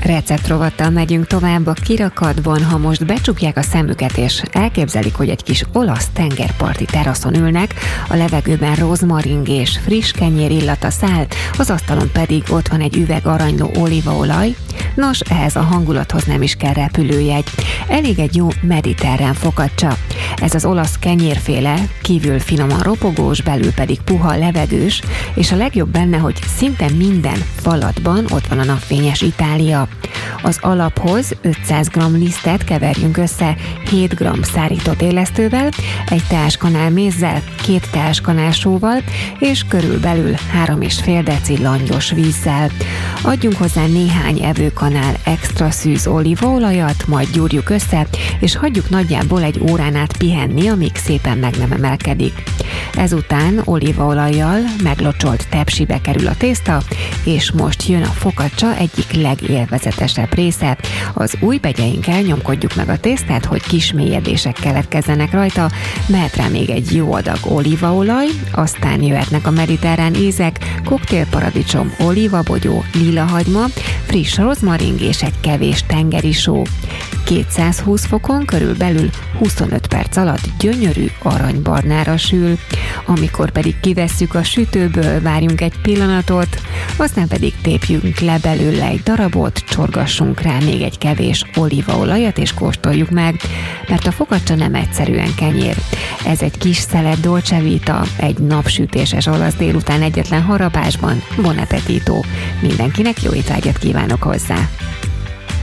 Receptrovattal megyünk tovább a kirakatban, ha most becsukják a szemüket és elképzelik, hogy egy kis olasz tengerparti teraszon ülnek, a levegőben rozmaring és friss kenyér illata száll, az asztalon pedig ott van egy üveg aranyló olívaolaj. Nos, ehhez a hangulathoz nem is kell repülőjegy. Elég egy jó mediterrán focaccia. Ez az olasz kenyérféle, kívül finoman ropogós, belül pedig puha, levegős, és a legjobb benne, hogy szinte minden falatban ott van a napfényes Itália. Az alaphoz 500 g lisztet keverjünk össze 7 g szárított élesztővel, egy teáskanál mézzel, 2 teáskanál sóval, és körülbelül 3,5 deci langyos vízzel. Adjunk hozzá néhány evőkanál extra szűz olívaolajat, majd gyúrjuk össze, és hagyjuk nagyjából egy órán át pihenni, amíg szépen meg nem emelkedik. Ezután olívaolajjal meglocsolt tepsibe kerül a tészta, és most jön a focaccia egyik legélvezetesebb része. Az ujjbegyeinkkel nyomkodjuk meg a tésztát, hogy kis mélyedések keletkezzenek rajta, mehet rá még egy jó adag olívaolaj, aztán jöhetnek a mediterrán ízek, koktélparadicsom, olívabogyó, lilahagyma, friss rozmaring és egy kevés tengeri só. 220 fokon körülbelül 25 perc alatt gyönyörű aranybarnára sül. Amikor pedig kivesszük a sütőből, várjunk egy pillanatot, aztán pedig tépjünk le belőle egy darabot, csorgassunk rá még egy kevés olívaolajat és kóstoljuk meg, mert a focaccia nem egyszerűen kenyér. Ez egy kis szelet dolce vita, egy napsütéses olasz délután egyetlen harapásban. Buon appetito! Mindenkinek jó étvágyat kívánok hozzá!